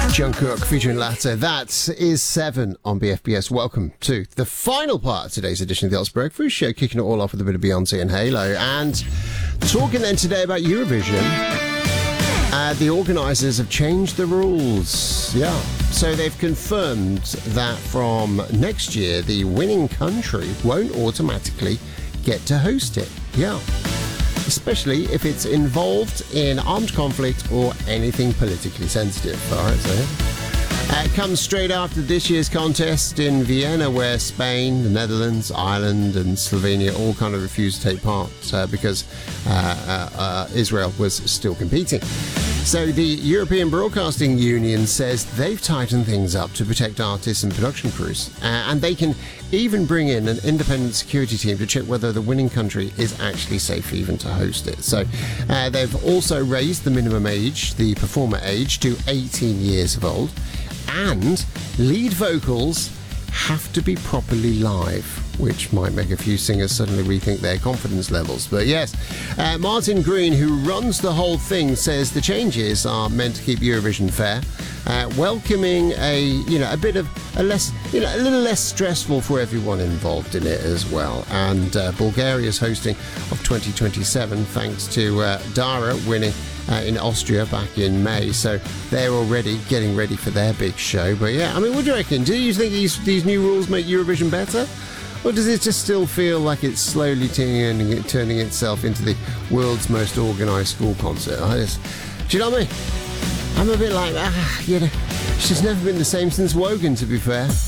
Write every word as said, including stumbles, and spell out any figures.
Jungkook featuring Latte. That is seven on B F B S. Welcome to the final part of today's edition of the Oxford Breakfast Show, kicking it all off with a bit of Beyonce and Halo. And talking then today about Eurovision, uh, the organisers have changed the rules. Yeah. So they've confirmed that from next year, the winning country won't automatically get to host it. Yeah. Especially if it's involved in armed conflict or anything politically sensitive. All right, so uh, it comes straight after this year's contest in Vienna, where Spain, the Netherlands, Ireland and Slovenia all kind of refused to take part uh, because uh, uh, uh, Israel was still competing. So the European Broadcasting Union says they've tightened things up to protect artists and production crews, uh, and they can even bring in an independent security team to check whether the winning country is actually safe even to host it. So uh, they've also raised the minimum age, the performer age, to eighteen years of old, and lead vocals have to be properly live, which might make a few singers suddenly rethink their confidence levels. But yes, uh, Martin Green, who runs the whole thing, says the changes are meant to keep Eurovision fair, uh, welcoming a you know a bit of a less you know a little less stressful for everyone involved in it as well. And uh, Bulgaria's hosting of twenty twenty-seven, thanks to uh, Dara winning Uh, in Austria back in May, so they're already getting ready for their big show. But yeah, I mean, what do you reckon? Do you think these these new rules make Eurovision better, or does it just still feel like it's slowly turning turning itself into the world's most organised school concert? I just, do you know what I mean? I'm a bit like, ah, you know, it's just never been the same since Wogan, to be fair.